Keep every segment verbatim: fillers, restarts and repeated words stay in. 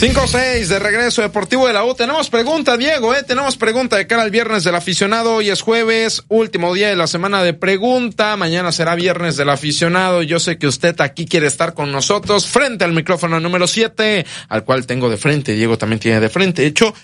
cinco seis de regreso Deportivo de la U. Tenemos pregunta, Diego, eh, tenemos pregunta de cara al viernes del aficionado. Hoy es jueves, último día de la semana de pregunta. Mañana será viernes del aficionado. Yo sé que usted aquí quiere estar con nosotros frente al micrófono número siete, al cual tengo de frente. Diego también tiene de frente. De hecho,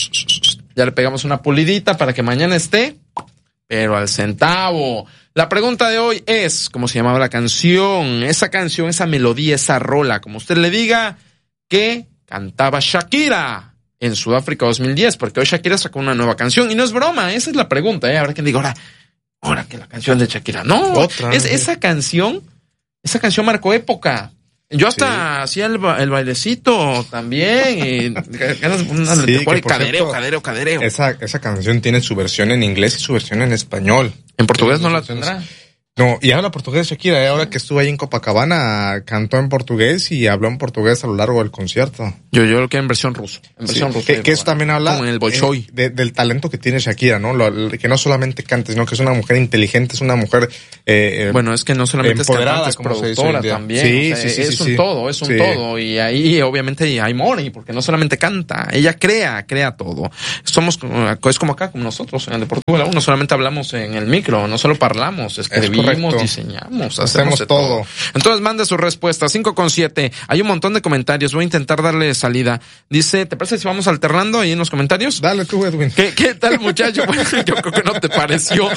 ya le pegamos una pulidita para que mañana esté, pero al centavo. La pregunta de hoy es, ¿cómo se llamaba la canción? Esa canción, esa melodía, esa rola, como usted le diga, que cantaba Shakira en Sudáfrica dos mil diez, porque hoy Shakira sacó una nueva canción, y no es broma, esa es la pregunta, ¿eh? Habrá quien diga, ahora, ahora que la canción de Shakira, no, Otra, es, ¿sí? esa canción, esa canción marcó época. Yo hasta sí. hacía el, el bailecito también, y ganas de una sí, cadereo, cierto, cadereo, cadereo. Esa, esa canción tiene su versión en inglés y su versión en español. En portugués no la tendrá. No, y habla portugués Shakira, ¿eh? Ahora que estuvo ahí en Copacabana, cantó en portugués y habló en portugués a lo largo del concierto. Yo, yo lo quiero en versión rusa. En versión sí, rusa. Que, que eso también habla como en el Bolshoi. Eh, de, del talento que tiene Shakira, ¿no? Lo, que no solamente canta, sino que es una mujer inteligente, es una mujer eh, bueno, es que no solamente es cantante, es productora también. Sí, o sea, sí, sí, es sí, un sí. todo, es un sí. todo. Y ahí obviamente hay money, porque no solamente canta, ella crea, crea todo. Somos, es como acá, como nosotros en el Deportivo de la U, no solamente hablamos en el micro, no solo parlamos, escribimos, diseñamos. Hacemos, hacemos todo. todo. Entonces mande su respuesta, cinco con siete. Hay un montón de comentarios, voy a intentar darle salida. Dice, ¿te parece si vamos alternando ahí en los comentarios? Dale tú, Edwin. ¿Qué, qué tal, muchacho? Bueno, yo creo que no te pareció.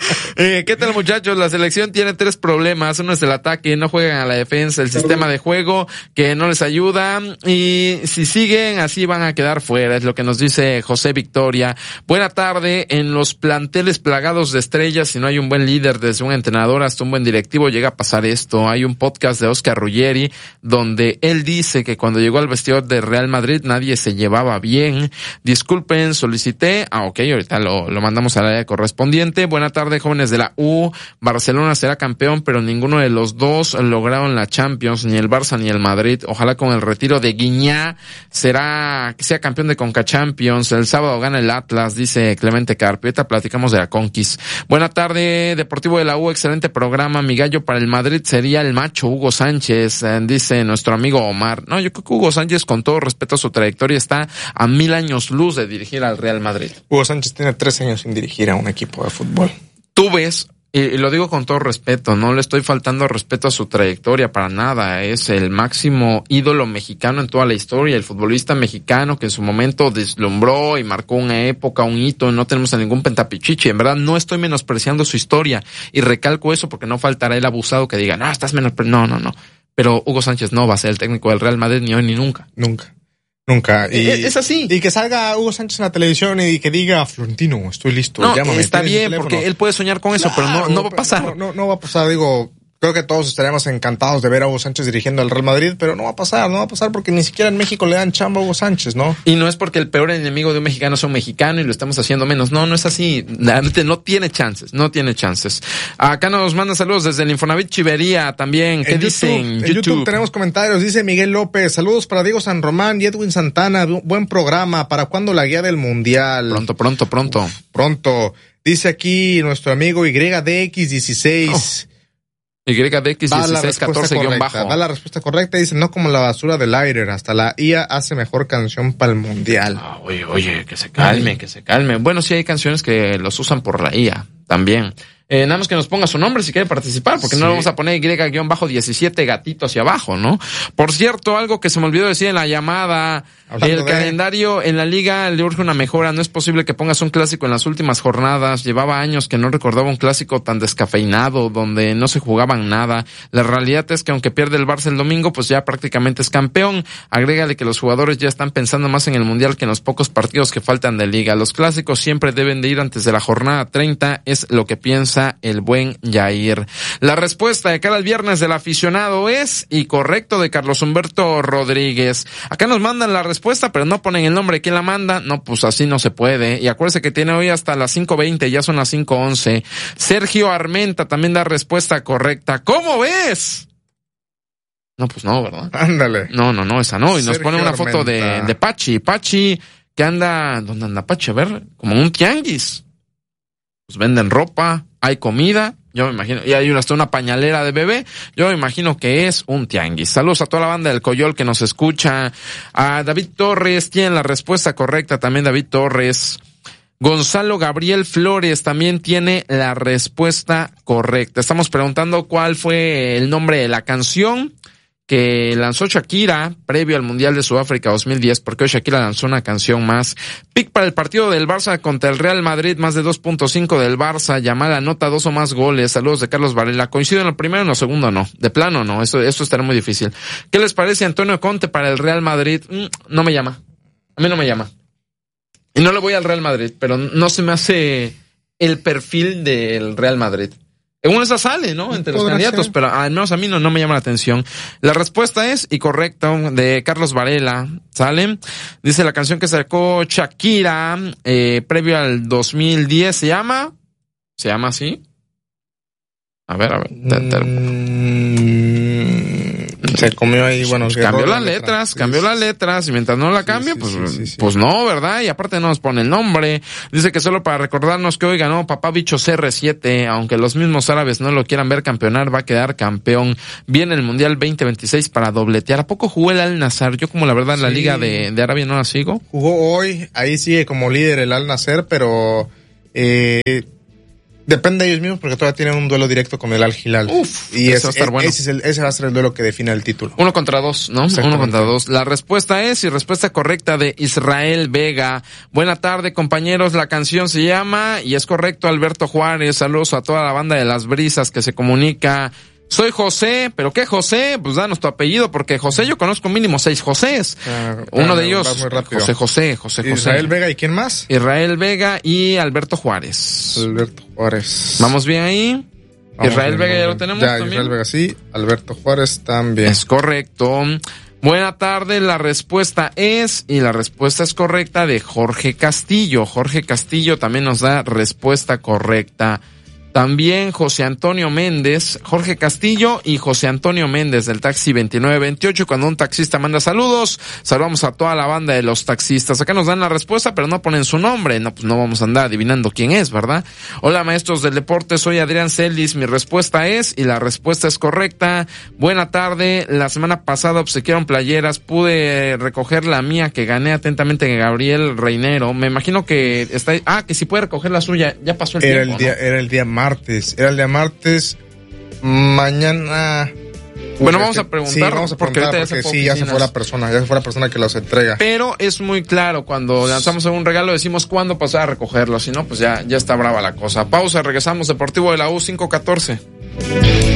Eh, ¿Qué tal, muchachos? La selección tiene tres problemas. Uno es el ataque, no juegan a la defensa, el sistema de juego que no les ayuda, y si siguen así van a quedar fuera, es lo que nos dice José Victoria. Buena tarde. En los planteles plagados de estrellas, si no hay un buen líder, desde un entrenador hasta un buen directivo, llega a pasar esto. Hay un podcast de Oscar Ruggeri donde él dice que cuando llegó al vestidor de Real Madrid nadie se llevaba bien. Disculpen, solicité. Ah, ok, ahorita lo, lo mandamos al área correspondiente. Buena tarde, jóvenes de la U. Barcelona será campeón, pero ninguno de los dos lograron la Champions, ni el Barça ni el Madrid. Ojalá con el retiro de Guiñá será que sea campeón de Conca Champions. El sábado gana el Atlas, dice Clemente Carpieta. Platicamos de la Conquis. Buena tarde, Deportivo de la U. Excelente programa. Mi gallo para el Madrid sería el macho Hugo Sánchez, eh, dice nuestro amigo Omar. No, yo creo que Hugo Sánchez, con todo respeto a su trayectoria, está a mil años luz de dirigir al Real Madrid. Hugo Sánchez tiene tres años sin dirigir a un equipo de fútbol. Tú ves, y lo digo con todo respeto, no le estoy faltando respeto a su trayectoria para nada. Es el máximo ídolo mexicano en toda la historia, el futbolista mexicano que en su momento deslumbró y marcó una época, un hito. No tenemos a ningún pentapichichi. En verdad no estoy menospreciando su historia, y recalco eso porque no faltará el abusado que diga, no, estás menospreciando. No, no, no. Pero Hugo Sánchez no va a ser el técnico del Real Madrid ni hoy ni nunca. Nunca. Nunca. Y, es, es así. Y que salga Hugo Sánchez en la televisión y que diga, Florentino, estoy listo. No, llámame, está bien, porque él puede soñar con eso, claro, pero no, no va a pasar. No, no, no va a pasar, digo... Creo que todos estaríamos encantados de ver a Hugo Sánchez dirigiendo al Real Madrid, pero no va a pasar, no va a pasar porque ni siquiera en México le dan chamba a Hugo Sánchez, ¿no? Y no es porque el peor enemigo de un mexicano sea un mexicano y lo estamos haciendo menos. No, no es así. Realmente no tiene chances, no tiene chances. Acá nos manda saludos desde el Infonavit Chivería también. ¿Qué en dicen? YouTube, en YouTube. YouTube tenemos comentarios. Dice Miguel López, saludos para Diego San Román y Edwin Santana. Buen programa. ¿Para cuándo la guía del Mundial? Pronto, pronto, pronto. Uf, pronto. Dice aquí nuestro amigo Y D X dieciséis. Oh. Y D X dieciséis catorce guión bajo. Da la respuesta correcta. Dice, no como la basura del aire. Hasta la I A hace mejor canción para el Mundial. Ah, oye, oye, que se calme, Ay. que se calme. Bueno, sí hay canciones que los usan por la I A también. Eh, nada más que nos ponga su nombre si quiere participar, porque sí. No le vamos a poner Y diecisiete gatito hacia abajo, ¿no? Por cierto, algo que se me olvidó decir en la llamada, Hablando el de... calendario en la liga le urge una mejora. No es posible que pongas un clásico en las últimas jornadas. Llevaba años que no recordaba un clásico tan descafeinado, donde no se jugaban nada. La realidad es que aunque pierde el Barça el domingo, pues ya prácticamente es campeón. Agrégale que los jugadores ya están pensando más en el Mundial que en los pocos partidos que faltan de liga. Los clásicos siempre deben de ir antes de la jornada treinta, es lo que piensa el buen Jair. La respuesta de cara al viernes del aficionado es, y correcto, de Carlos Humberto Rodríguez. Acá nos mandan la respuesta, pero no ponen el nombre de quién la manda. No, pues así no se puede. Y acuérdense que tiene hoy hasta las cinco veinte, ya son las cinco once. Sergio Armenta también da respuesta correcta. ¿Cómo ves? No, pues no, ¿verdad? Ándale. No, no, no, esa no. Y nos Sergio pone una foto de, de Pachi. Pachi, que anda, ¿dónde anda Pachi? A ver, como un tianguis. Pues venden ropa, hay comida Yo me imagino, y hay hasta una pañalera de bebé, yo me imagino que es un tianguis. Saludos a toda la banda del Coyol que nos escucha. A David Torres tiene la respuesta correcta, también David Torres. Gonzalo Gabriel Flores también tiene la respuesta correcta. Estamos preguntando cuál fue el nombre de la canción que lanzó Shakira previo al Mundial de Sudáfrica dos mil diez, porque hoy Shakira lanzó una canción más. Pick para el partido del Barça contra el Real Madrid, más de dos punto cinco del Barça, llamada nota dos o más goles. Saludos de Carlos Varela. ¿Coincido en lo primero y en lo segundo? No. De plano no, esto, esto estará muy difícil. ¿Qué les parece Antonio Conte para el Real Madrid? Mm, no me llama. A mí no me llama. Y no le voy al Real Madrid, pero no se me hace el perfil del Real Madrid. En una esa sale, ¿no? Entre los candidatos, ser. Pero al menos a mí no, no me llama la atención. La respuesta es, y correcto, de Carlos Varela, ¿sale? Dice la canción que sacó Shakira, eh, previo al dos mil diez, ¿se llama? ¿Se llama así? A ver, a ver. Mm, se comió ahí, bueno. Cambió las letras, letra. cambió sí, las letras, y mientras no la cambie, sí, sí, pues, sí, sí, sí. pues no, ¿verdad? Y aparte no nos pone el nombre. Dice que solo para recordarnos que hoy ganó Papá Bicho C R siete, aunque los mismos árabes no lo quieran ver campeonar, va a quedar campeón. Viene el Mundial veinte veintiséis para dobletear. ¿A poco jugó el Al Nassr? Yo como la verdad en la sí. Liga de, de Arabia no la sigo. Jugó hoy, ahí sigue como líder el Al Nassr, pero eh depende de ellos mismos porque todavía tienen un duelo directo con el Al Hilal. Uf, y ese, es, va a estar bueno. ese, es el, ese va a ser el duelo que define el título. Uno contra dos, ¿no? Uno contra dos. La respuesta es, y respuesta correcta de Israel Vega. Buena tarde, compañeros. La canción se llama, y es correcto, Alberto Juárez. Saludos a toda la banda de Las Brisas que se comunica. Soy José, ¿pero qué José? Pues danos tu apellido, porque José yo conozco mínimo seis Josés. Ah, Uno de ellos, José José, José José. Israel Vega, ¿y quién más? Israel Vega y Alberto Juárez. Alberto Juárez. ¿Vamos bien ahí? Vamos Israel bien, Vega ya lo tenemos ya, también. Israel Vega sí, Alberto Juárez también. Es correcto. Buena tarde, la respuesta es, y la respuesta es correcta, de Jorge Castillo. Jorge Castillo también nos da respuesta correcta. También José Antonio Méndez, Jorge Castillo y José Antonio Méndez del taxi veintinueve veintiocho. Cuando un taxista manda saludos, saludamos a toda la banda de los taxistas. Acá nos dan la respuesta, pero no ponen su nombre. No, pues no vamos a andar adivinando quién es, ¿verdad? Hola, maestros del deporte, soy Adrián Celis. Mi respuesta es, y la respuesta es correcta. Buena tarde. La semana pasada obsequiaron playeras. Pude recoger la mía que gané atentamente de Gabriel Reinero. Me imagino que está, ah, que si puede recoger la suya. Ya pasó el era tiempo, el día, ¿no? Era el día martes, era el día martes, mañana. Bueno, vamos a preguntar, sí, vamos a porque, preguntar ahorita porque ya se sí, ya se fue la persona, ya se fue la persona que los entrega. Pero es muy claro, cuando lanzamos un regalo decimos cuándo pasar a recogerlo, si no, pues ya, ya está brava la cosa. Pausa, regresamos, Deportivo de la U cinco catorce.